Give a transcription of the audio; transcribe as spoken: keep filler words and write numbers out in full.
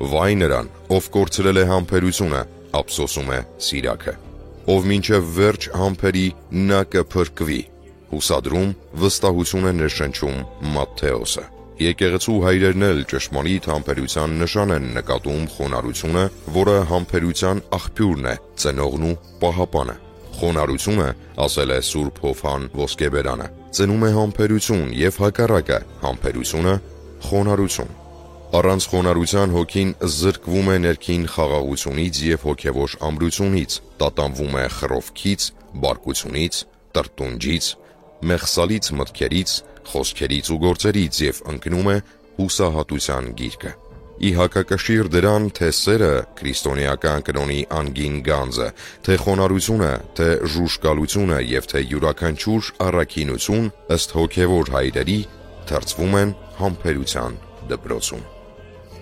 Վայ նրան, ով կորցրել է համբերությունը, ափսոսում է Սիրակը։ Ով մինչև վերջ համբերի, նա կփրկվի։ Հուսադրում, վստահություն է ներշնչում Մատթեոսը։ Եկեղեցու հայրերն էլ ճշմարիտ համբերության նշան են նկատում խոնարհությունը, որը համբերության աղբյուրն է, ծնողն ու պահապանը։ Խոնարհությունը, ասել է Սուրբ Հովհան Ոսկեբերանը, ծնում է համբերություն և հակառակը, համբերությունը խոնարհություն։ Առանց խոնարհության հոգին զրկվում է ներքին խաղաղությունից և հոգևոր ամրությունից, տատանվում է խռովքից, բարկությունից, տրտունջից, մեղսալից մտքերից, խոսքերից ու գործերից և ընկնում է հուսահատության գիրկը։ Ի հակակշիռ դրան, թե սերը քրիստոնեական կնոնի անգին գանձը, թե խոնարհությունը, թե ժուժկալությունը և թե յուրաքանչյուր առաքինություն ըստ հոգևոր հայրերի թրծվում են համբերության դպրոցում։